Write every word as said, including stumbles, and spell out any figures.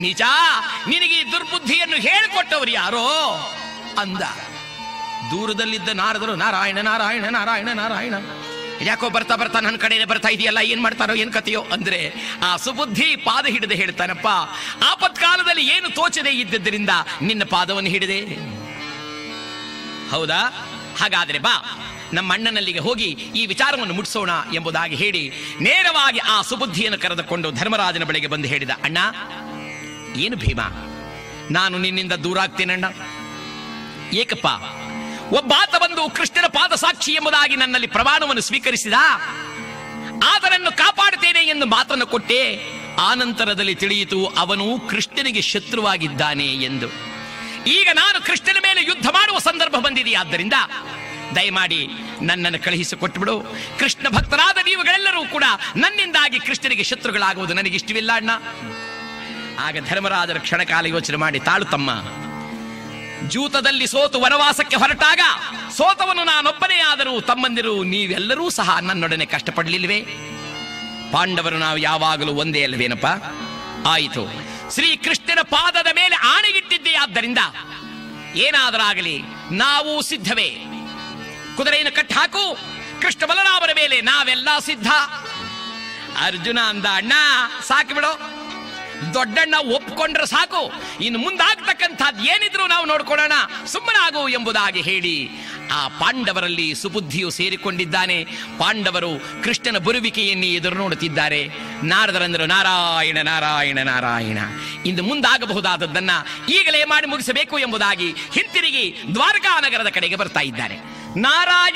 ನಿಜ, ನಿನಗೆ ಈ ದುರ್ಬುದ್ಧಿಯನ್ನು ಹೇಳಿಕೊಟ್ಟವರು ಯಾರೋ ಅಂದ. ದೂರದಲ್ಲಿದ್ದ ನಾರದರು ನಾರಾಯಣ ನಾರಾಯಣ ನಾರಾಯಣ ನಾರಾಯಣ, ಯಾಕೋ ಬರ್ತಾ ಬರ್ತಾ ನನ್ನ ಕಡೆನೆ ಬರ್ತಾ ಇದೆಯಲ್ಲ, ಏನ್ ಮಾಡ್ತಾರೋ ಏನ್ ಕಥೆಯೋ ಅಂದ್ರೆ ಆ ಸುಬುದ್ಧಿ ಪಾದ ಹಿಡಿದು ಹೇಳ್ತಾನಪ್ಪ, ಆಪತ್ಕಾಲದಲ್ಲಿ ಏನು ತೋಚದೆ ಇದ್ದದ್ದರಿಂದ ನಿನ್ನ ಪಾದವನ್ನು ಹಿಡಿದೆ. ಹೌದಾ? ಹಾಗಾದ್ರೆ ಬಾ, ನಮ್ಮ ಅಣ್ಣನಲ್ಲಿಗೆ ಹೋಗಿ ಈ ವಿಚಾರವನ್ನು ಮುಟ್ಟಿಸೋಣ ಎಂಬುದಾಗಿ ಹೇಳಿ ನೇರವಾಗಿ ಆ ಸುಬುದ್ಧಿಯನ್ನು ಕರೆದುಕೊಂಡು ಧರ್ಮರಾಜನ ಬಳಿಗೆ ಬಂದು ಹೇಳಿದ, ಅಣ್ಣ ಏನು ಭೀಮ, ನಾನು ನಿನ್ನಿಂದ ದೂರ ಆಗ್ತೇನಣ್ಣ. ಏಕಪ್ಪ, ಒಬ್ಬಾತ ಬಂದು ಕೃಷ್ಣನ ಪಾದ ಸಾಕ್ಷಿ ಎಂಬುದಾಗಿ ನನ್ನಲ್ಲಿ ಪ್ರಮಾಣವನ್ನು ಸ್ವೀಕರಿಸಿದ, ಆತನನ್ನು ಕಾಪಾಡುತ್ತೇನೆ ಎಂದು ಮಾತನ್ನು ಕೊಟ್ಟೆ. ಆನಂತರದಲ್ಲಿ ತಿಳಿಯಿತು ಅವನು ಕೃಷ್ಣನಿಗೆ ಶತ್ರುವಾಗಿದ್ದಾನೆ ಎಂದು. ಈಗ ನಾನು ಕೃಷ್ಣನ ಮೇಲೆ ಯುದ್ಧ ಮಾಡುವ ಸಂದರ್ಭ ಬಂದಿದೆಯಾದ್ದರಿಂದ ದಯಮಾಡಿ ನನ್ನನ್ನು ಕಳುಹಿಸಿಕೊಟ್ಟುಬಿಡು. ಕೃಷ್ಣ ಭಕ್ತರಾದ ನೀವುಗಳೆಲ್ಲರೂ ಕೂಡ ನನ್ನಿಂದಾಗಿ ಕೃಷ್ಣನಿಗೆ ಶತ್ರುಗಳಾಗುವುದು ನನಗಿಷ್ಟವಿಲ್ಲ ಅಣ್ಣ. ಆಗ ಧರ್ಮರಾಜರ ಕ್ಷಣಕಾಲ ಯೋಚನೆ ಮಾಡಿ, ತಾಳು ತಮ್ಮ, ಜೂತದಲ್ಲಿ ಸೋತು ವನವಾಸಕ್ಕೆ ಹೊರಟಾಗ ಸೋತವನು ನಾನೊಬ್ಬನೇ ಆದರೂ ತಮ್ಮಂದಿರು ನೀವೆಲ್ಲರೂ ಸಹ ನನ್ನೊಡನೆ ಕಷ್ಟಪಡಲಿಲ್ವೇ? ಪಾಂಡವರು ನಾವು ಯಾವಾಗಲೂ ಒಂದೇ ಅಲ್ವೇನಪ್ಪ? ಆಯಿತು, ಶ್ರೀಕೃಷ್ಣನ ಪಾದದ ಮೇಲೆ ಆಣೆಗಿಟ್ಟಿದ್ದೆ, ಆದ್ದರಿಂದ ಏನಾದರಾಗಲಿ ನಾವು ಸಿದ್ಧವೇ. ಕುದುರೆಯನ್ನು ಕಟ್ಟಿ ಹಾಕು, ಕೃಷ್ಣ ಬಲರಾಮರ ಮೇಲೆ ನಾವೆಲ್ಲ ಸಿದ್ಧ. ಅರ್ಜುನ ಅಂದ, ಅಣ್ಣ ಸಾಕು ಬಿಡೋ, ದೊಡ್ಡಣ್ಣ ಒಪ್ಕೊಂಡ್ರೆ ಸಾಕು, ಇನ್ನು ಮುಂದಾಗ್ತಕ್ಕಂಥದ್ದು ಏನಿದ್ರು ನಾವು ನೋಡ್ಕೊಳ್ಳೋಣ, ಸುಮ್ಮನಾಗು ಎಂಬುದಾಗಿ ಹೇಳಿ ಆ ಪಾಂಡವರಲ್ಲಿ ಸುಬುದ್ಧಿಯು ಸೇರಿಕೊಂಡಿದ್ದಾನೆ. ಪಾಂಡವರು ಕೃಷ್ಣನ ಬರುವಿಕೆಯನ್ನೇ ಎದುರು ನೋಡುತ್ತಿದ್ದಾರೆ. ನಾರದರಂದರು, ನಾರಾಯಣ ನಾರಾಯಣ ನಾರಾಯಣ, ಇಂದು ಮುಂದಾಗಬಹುದಾದದ್ದನ್ನ ಈಗಲೇ ಮಾಡಿ ಮುಗಿಸಬೇಕು ಎಂಬುದಾಗಿ ಹಿಂತಿರುಗಿ ದ್ವಾರಕಾ ನಗರದ ಕಡೆಗೆ ಬರ್ತಾ ಇದ್ದಾರೆ. ನಾರಾಯಣ